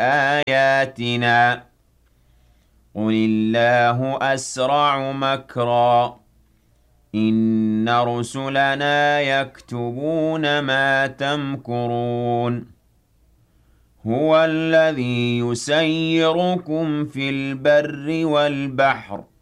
بِآيَاتِنَا قُلِ اللَّهُ أَسْرَعُ مَكْرًا إِنَّ رُسُلَنَا يَكْتُبُونَ مَا تَمْكُرُونَ هُوَ الَّذِي يُسَيِّرُكُمْ فِي الْبَرِّ وَالْبَحْرِ